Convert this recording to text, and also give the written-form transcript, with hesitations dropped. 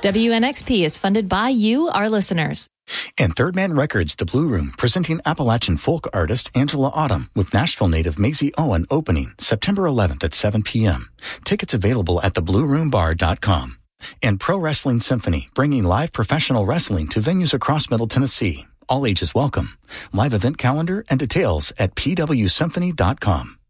WNXP is funded by you, our listeners. And Third Man Records, The Blue Room, presenting Appalachian folk artist Angela Autumn with Nashville native Maisie Owen opening September 11th at 7 p.m. Tickets available at theblueroombar.com. And Pro Wrestling Symphony, bringing live professional wrestling to venues across Middle Tennessee. All ages welcome. Live event calendar and details at pwsymphony.com.